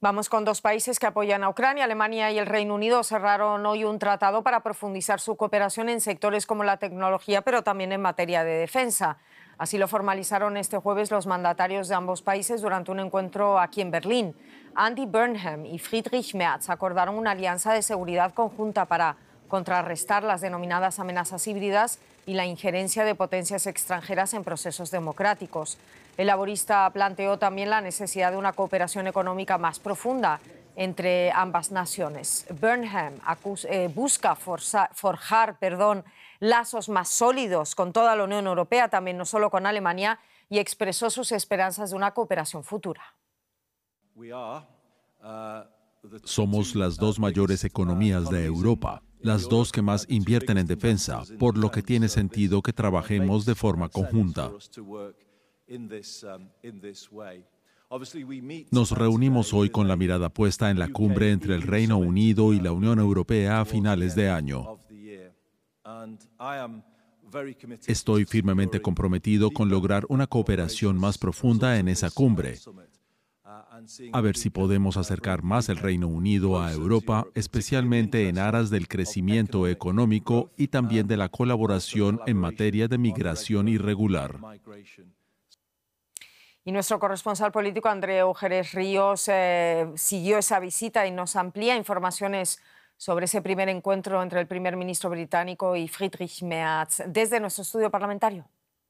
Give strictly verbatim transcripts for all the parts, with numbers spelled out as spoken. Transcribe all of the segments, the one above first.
Vamos con dos países que apoyan a Ucrania. Alemania y el Reino Unido cerraron hoy un tratado para profundizar su cooperación en sectores como la tecnología, pero también en materia de defensa. Así lo formalizaron este jueves los mandatarios de ambos países durante un encuentro aquí en Berlín. Andy Burnham y Friedrich Merz acordaron una alianza de seguridad conjunta para contrarrestar las denominadas amenazas híbridas y la injerencia de potencias extranjeras en procesos democráticos. El laborista planteó también la necesidad de una cooperación económica más profunda entre ambas naciones. Burnham acus- eh, busca forza- forjar perdón, lazos más sólidos con toda la Unión Europea, también no solo con Alemania, y expresó sus esperanzas de una cooperación futura. Somos las dos mayores economías de Europa, las dos que más invierten en defensa, por lo que tiene sentido que trabajemos de forma conjunta. Nos reunimos hoy con la mirada puesta en la cumbre entre el Reino Unido y la Unión Europea a finales de año. Estoy firmemente comprometido con lograr una cooperación más profunda en esa cumbre. A ver si podemos acercar más el Reino Unido a Europa, especialmente en aras del crecimiento económico y también de la colaboración en materia de migración irregular. Y nuestro corresponsal político, Andreu Jerez Ríos, eh, siguió esa visita y nos amplía informaciones sobre ese primer encuentro entre el primer ministro británico y Friedrich Merz desde nuestro estudio parlamentario.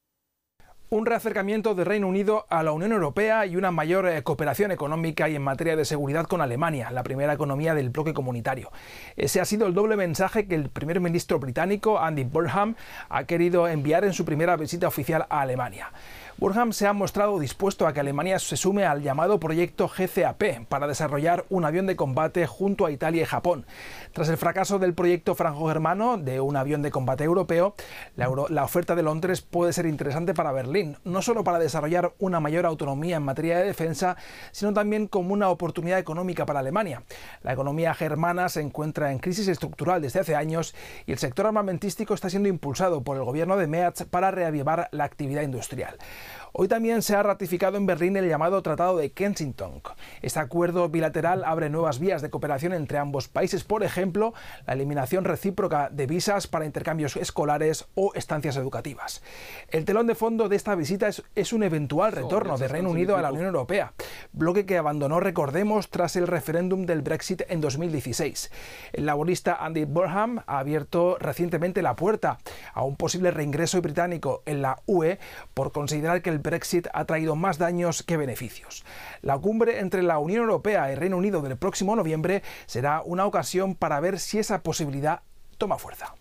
Un reacercamiento del Reino Unido a la Unión Europea y una mayor eh, cooperación económica y en materia de seguridad con Alemania, la primera economía del bloque comunitario. Ese ha sido el doble mensaje que el primer ministro británico, Andy Burnham, ha querido enviar en su primera visita oficial a Alemania. Burnham se ha mostrado dispuesto a que Alemania se sume al llamado proyecto G C A P para desarrollar un avión de combate junto a Italia y Japón. Tras el fracaso del proyecto franco-germano de un avión de combate europeo, la, Euro la oferta de Londres puede ser interesante para Berlín, no solo para desarrollar una mayor autonomía en materia de defensa, sino también como una oportunidad económica para Alemania. La economía germana se encuentra en crisis estructural desde hace años y el sector armamentístico está siendo impulsado por el gobierno de Merz para reavivar la actividad industrial. Hoy también se ha ratificado en Berlín el llamado Tratado de Kensington. Este acuerdo bilateral abre nuevas vías de cooperación entre ambos países, por ejemplo, la eliminación recíproca de visas para intercambios escolares o estancias educativas. El telón de fondo de esta visita es, es un eventual retorno del Reino Unido a la Unión Europea, bloque que abandonó, recordemos, tras el referéndum del Brexit en dos mil dieciséis. El laborista Andy Burnham ha abierto recientemente la puerta a un posible reingreso británico en la U E por considerar que el Brexit ha traído más daños que beneficios. La cumbre entre la Unión Europea y Reino Unido del próximo noviembre será una ocasión para ver si esa posibilidad toma fuerza.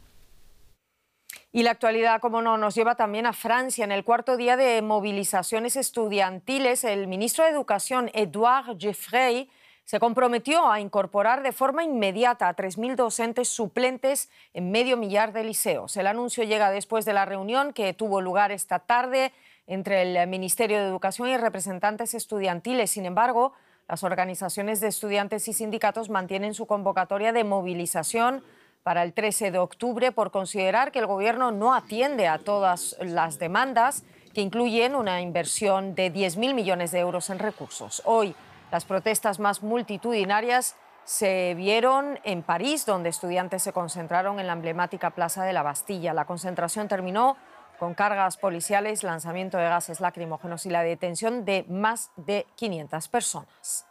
Y la actualidad, como no, nos lleva también a Francia. En el cuarto día de movilizaciones estudiantiles, el ministro de Educación, Édouard Geoffroy, se comprometió a incorporar de forma inmediata a tres mil docentes suplentes en medio millar de liceos. El anuncio llega después de la reunión que tuvo lugar esta tarde entre el Ministerio de Educación y representantes estudiantiles. Sin embargo, las organizaciones de estudiantes y sindicatos mantienen su convocatoria de movilización para el trece de octubre por considerar que el Gobierno no atiende a todas las demandas, que incluyen una inversión de diez mil millones de euros en recursos. Hoy, las protestas más multitudinarias se vieron en París, donde estudiantes se concentraron en la emblemática Plaza de la Bastilla. La concentración terminó con cargas policiales, lanzamiento de gases lacrimógenos y la detención de más de quinientas personas.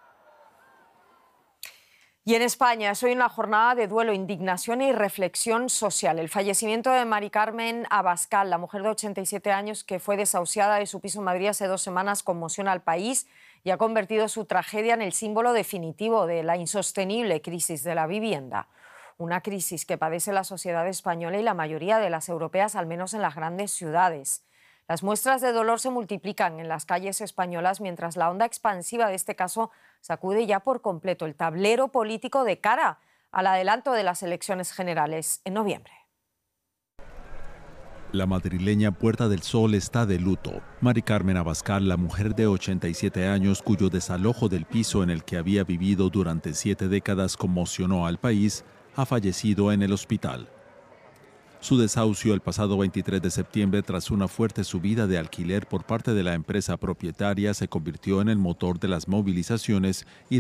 Y en España es hoy una jornada de duelo, indignación y reflexión social. El fallecimiento de Mari Carmen Abascal, la mujer de ochenta y siete años que fue desahuciada de su piso en Madrid hace dos semanas, conmociona al país y ha convertido su tragedia en el símbolo definitivo de la insostenible crisis de la vivienda. Una crisis que padece la sociedad española y la mayoría de las europeas, al menos en las grandes ciudades. Las muestras de dolor se multiplican en las calles españolas mientras la onda expansiva de este caso sacude ya por completo el tablero político de cara al adelanto de las elecciones generales en noviembre. La madrileña Puerta del Sol está de luto. Mari Carmen Abascal, la mujer de ochenta y siete años cuyo desalojo del piso en el que había vivido durante siete décadas conmocionó al país, ha fallecido en el hospital. Su desahucio el pasado veintitrés de septiembre tras una fuerte subida de alquiler por parte de la empresa propietaria se convirtió en el motor de las movilizaciones y